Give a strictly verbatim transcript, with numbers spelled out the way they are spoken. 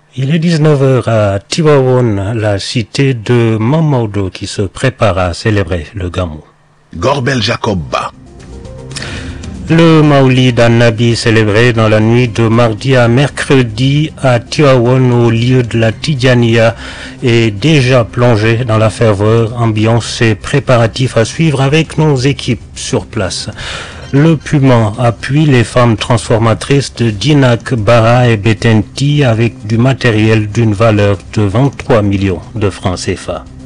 Il est dix-neuf heures à Tivaouane, la cité de Mamoudo qui se prépare à célébrer le Gamou. Gorbel Jacob Ba. Le Maoulid an-Nabi célébré dans la nuit de mardi à mercredi à Tivaouane au lieu de la Tidjania est déjà plongé dans la ferveur, ambiance et préparatifs à suivre avec nos équipes sur place. Le Puma appuie les femmes transformatrices de Dinak, Bara et Betenti avec du matériel d'une valeur de vingt-trois millions de francs C F A.